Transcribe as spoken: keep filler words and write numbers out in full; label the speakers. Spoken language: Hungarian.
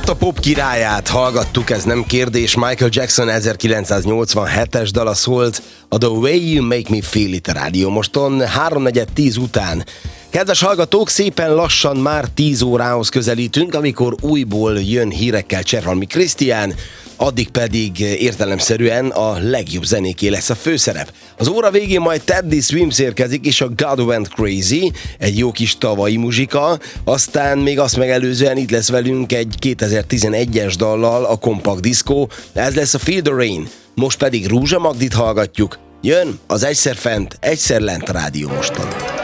Speaker 1: a pop királyát hallgattuk, ez nem kérdés. Michael Jackson ezerkilencszáznyolcvanhetes dala szólt, a The Way You Make Me Feel It a Rádió Moston háromnegyed tíz után. Kedves hallgatók, szépen lassan már tíz órához közelítünk, amikor újból jön hírekkel Cserhalmi Krisztián, addig pedig értelemszerűen a legjobb zenéké lesz a főszerep. Az óra végén majd Teddy Swims érkezik, és a God Went Crazy, egy jó kis tavai muzsika, aztán még azt megelőzően itt lesz velünk egy kétezer-tizenegyes dallal a Compact Disco, ez lesz a Feel the Rain. Most pedig Rúzsa Magdit hallgatjuk, jön az Egyszer Fent, Egyszer Lent Rádió Moston.